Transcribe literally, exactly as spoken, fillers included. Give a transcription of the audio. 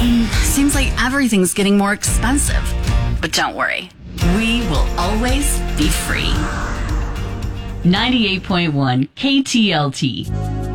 Seems like everything's getting more expensive. But don't worry, we will always be free. ninety-eight point one K T L T.